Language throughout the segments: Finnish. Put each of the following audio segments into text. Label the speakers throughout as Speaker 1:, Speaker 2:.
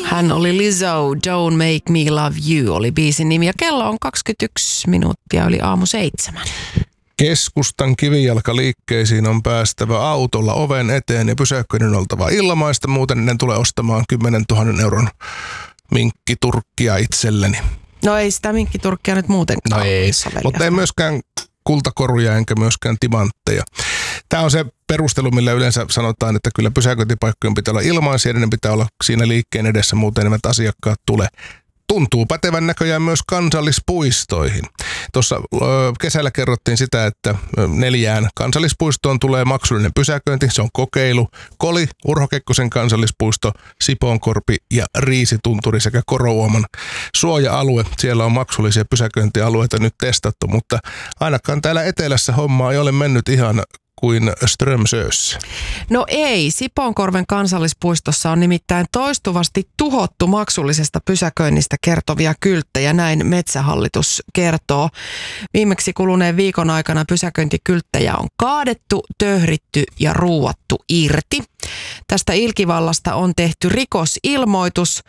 Speaker 1: Hän oli Lizzo, Don't Make Me Love You oli biisin nimi ja kello on 21 minuuttia yli aamu 7.
Speaker 2: Keskustan kivijalkaliikkeisiin on päästävä autolla oven eteen ja pysäköinnin oltava ilmaista, muuten ne tulee ostamaan 10 000 euron minkkiturkkia itselleni.
Speaker 1: No ei sitä minkkiturkkia nyt muutenkaan.
Speaker 2: No ei, mutta ei myöskään kultakoruja enkä myöskään timantteja. Tämä on se perustelu, millä yleensä sanotaan, että kyllä pysäköintipaikkojen pitää olla ilmaisia, ja ne pitää olla siinä liikkeen edessä, muuten eivät asiakkaat tule. Tuntuu pätevän näköjään myös kansallispuistoihin. Tuossa kesällä kerrottiin sitä, että 4 kansallispuistoon tulee maksullinen pysäköinti. Se on kokeilu. Koli, Urho Kekkosen kansallispuisto, Sipoonkorpi ja Riisitunturi sekä Korouoman suoja-alue. Siellä on maksullisia pysäköintialueita nyt testattu, mutta ainakaan täällä etelässä homma ei ole mennyt ihan kuin Strömsössä.
Speaker 1: No ei, Sipoonkorven kansallispuistossa on nimittäin toistuvasti tuhottu maksullisesta pysäköinnistä kertovia kylttejä, näin Metsähallitus kertoo. Viimeksi kuluneen viikon aikana pysäköintikylttejä on kaadettu, töhritty ja ruuattu irti. Tästä ilkivallasta on tehty rikosilmoitus,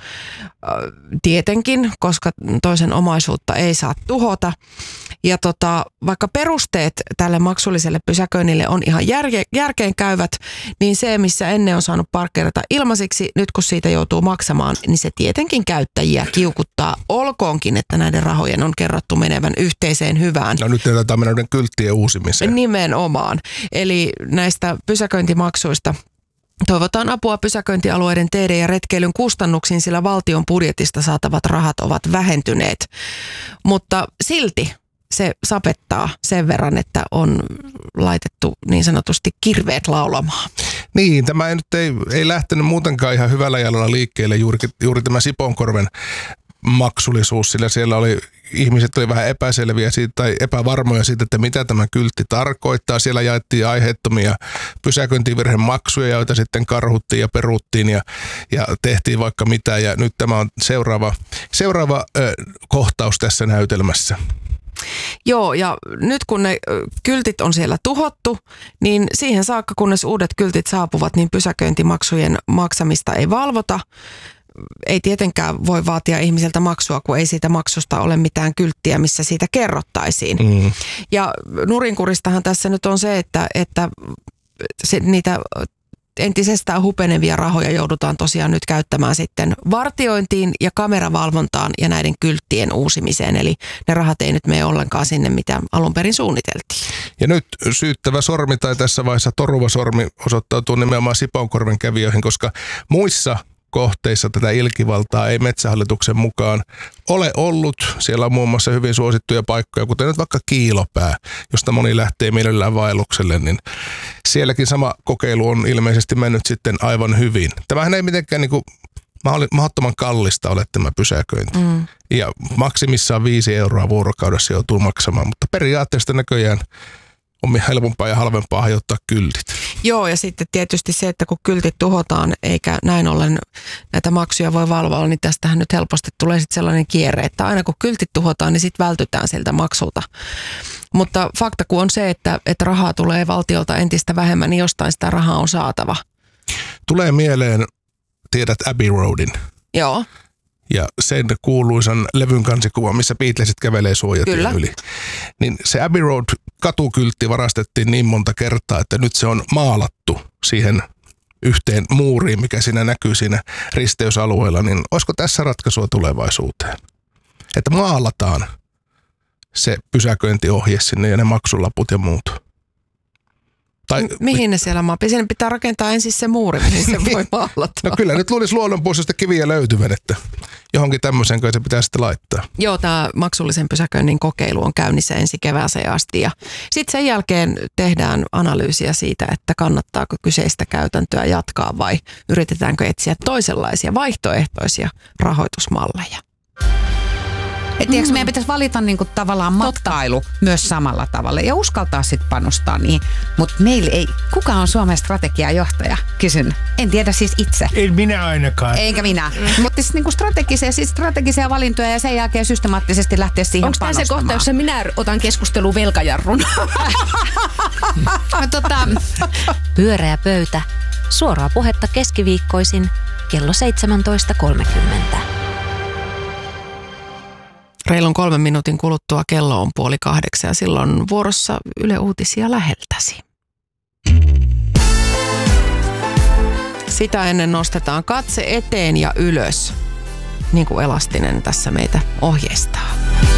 Speaker 1: tietenkin, koska toisen omaisuutta ei saa tuhota. Ja vaikka perusteet tälle maksulliselle pysäköinnille on ihan järkeenkäyvät, niin se, missä ennen on saanut parkkeerata ilmaisiksi, nyt kun siitä joutuu maksamaan, niin se tietenkin käyttäjiä kiukuttaa. Olkoonkin, että näiden rahojen on kerrottu menevän yhteiseen hyvään.
Speaker 2: No nyt taitaa mennä näiden kylttien uusimiseen.
Speaker 1: Nimenomaan. Eli näistä pysäköintimaksuista toivotaan apua pysäköintialueiden teiden ja retkeilyn kustannuksiin, sillä valtion budjetista saatavat rahat ovat vähentyneet. Mutta silti se sapettaa sen verran, että on laitettu niin sanotusti kirveet laulamaan.
Speaker 2: Niin, tämä ei lähtenyt muutenkaan ihan hyvällä jalalla liikkeelle juuri tämä Sipoonkorven maksullisuus, sillä siellä ihmiset oli vähän epäselviä siitä tai epävarmoja siitä, että mitä tämä kyltti tarkoittaa. Siellä jaettiin aiheettomia pysäköintivirhemaksuja, joita sitten karhuttiin ja peruttiin ja tehtiin vaikka mitä. Ja nyt tämä on seuraava kohtaus tässä näytelmässä.
Speaker 1: Joo, ja nyt kun ne kyltit on siellä tuhottu, niin siihen saakka, kunnes uudet kyltit saapuvat, niin pysäköintimaksujen maksamista ei valvota. Ei tietenkään voi vaatia ihmiseltä maksua, kun ei siitä maksusta ole mitään kylttiä, missä siitä kerrottaisiin. Mm. Ja nurinkuristahan tässä nyt on se, että niitä entisestään hupenevia rahoja joudutaan tosiaan nyt käyttämään sitten vartiointiin ja kameravalvontaan ja näiden kylttien uusimiseen. Eli ne rahat ei nyt mene ollenkaan sinne, mitä alun perin suunniteltiin.
Speaker 2: Ja nyt syyttävä sormi tai tässä vaiheessa toruva sormi osoittautuu nimenomaan Sipoonkorven kävijöihin, koska muissa kohteissa tätä ilkivaltaa ei Metsähallituksen mukaan ole ollut. Siellä on muun muassa hyvin suosittuja paikkoja, kuten nyt vaikka Kiilopää, josta moni lähtee mielellään vaellukselle, niin sielläkin sama kokeilu on ilmeisesti mennyt sitten aivan hyvin. Tämähän ei mitenkään mahdottoman kallista ole tämä pysäköinti. Mm. Ja maksimissaan 5 euroa vuorokaudessa joutuu maksamaan, mutta periaatteessa näköjään on helpompaa ja halvempaa hajottaa kyltit.
Speaker 1: Joo, ja sitten tietysti se, että kun kyltit tuhotaan eikä näin ollen näitä maksuja voi valvoa, niin tästähän nyt helposti tulee sitten sellainen kierre, että aina kun kyltit tuhotaan, niin sitten vältytään siltä maksulta. Mutta fakta kun on se, että rahaa tulee valtiolta entistä vähemmän, niin jostain sitä rahaa on saatava.
Speaker 2: Tulee mieleen, tiedät Abbey Roadin.
Speaker 1: Joo.
Speaker 2: Ja sen kuuluisan levyn kansikuva, missä Beatlesit kävelee suojatien yli. Niin se Abbey Road katukyltti varastettiin niin monta kertaa, että nyt se on maalattu siihen yhteen muuriin, mikä siinä näkyy siinä risteysalueella. Niin olisiko tässä ratkaisua tulevaisuuteen? Että maalataan se pysäköintiohje sinne ja ne maksulaput ja muut.
Speaker 1: Mihin ne siellä Siinä pitää rakentaa ensin se muuri, mihin se voi maalata.
Speaker 2: No kyllä, nyt luulisi luonnonpuistosta kiviä löytyvän, että johonkin tämmöiseen kai se pitää sitten laittaa.
Speaker 1: Joo, tämä maksullisen pysäköinnin kokeilu on käynnissä ensi kevääseen asti. Ja sitten sen jälkeen tehdään analyysiä siitä, että kannattaako kyseistä käytäntöä jatkaa vai yritetäänkö etsiä toisenlaisia vaihtoehtoisia rahoitusmalleja.
Speaker 3: Tiedätkö, meidän pitäisi valita niinku tavallaan matkailu myös samalla tavalla ja uskaltaa sitten panostaa niihin. Mutta meillä ei, kuka on Suomen strategiajohtaja? Kysyn. En tiedä siis itse.
Speaker 4: En minä ainakaan.
Speaker 3: Eikä minä. Mutta siis niinku strategisia valintoja ja sen jälkeen systemaattisesti lähteä siihen
Speaker 5: onko
Speaker 3: panostamaan.
Speaker 5: Onko tämä se kohta, jossa minä otan keskusteluun velkajarrun?
Speaker 6: Pyöreä pöytä. Suoraa puhetta keskiviikkoisin
Speaker 4: kello 17.30.
Speaker 1: Reilun 3 minuutin kuluttua kello on 7:30 ja silloin vuorossa Yle Uutisia läheltäsi. Sitä ennen nostetaan katse eteen ja ylös, niin kuin Elastinen tässä meitä ohjeistaa.